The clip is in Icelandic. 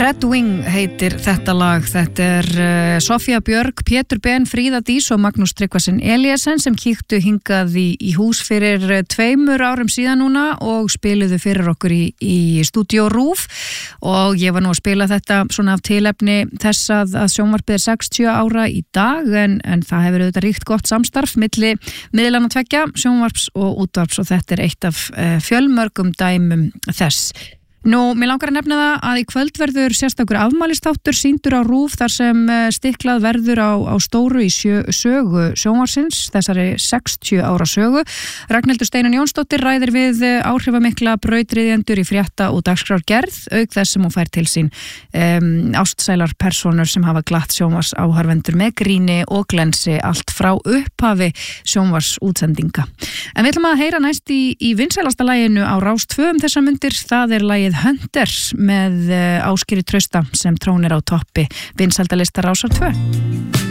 Red Wing heitir þetta lag. Þetta Sofía Björg, Pétur Ben, Fríða Dís og Magnús Tryggvason Eliasen sem kíktu hingað í hús fyrir 2 árum síðan núna og spiluðu fyrir okkur í Stúdíó RÚV og ég var nú að spila þetta svona af tilefni þess að sjónvarpið 60 ára í dag en það hefur auðvitað ríkt gott samstarf milli miðlanna tveggja, sjónvarps og útvarps og þetta eitt af fjölmörgum dæmum þess. Nú, mér langar að nefna það að í kvöld verður sérstakur afmælistáttur sýndur á RÚV þar sem stiklað verður á stóru í sögu sjónvarsins, þessari 60 ára sögu. Ragnhildur Steinunn Jónsdóttir ræðir við áhrifamikla brautryðjendur í frétta og dagskrárgerð, auk þess sem hún fær til sín ástsælar persónur sem hafa glatt sjónvarsáhorfendur með gríni og glensi allt frá upphafi sjónvarsútsendinga. En við ætlum að heyra næst í vinsælasta laginu á Rás 2 þessar mundir, það lagið Hunters með Ásgeiri Trausta sem trónir á toppi vinsældalista Rásar 2.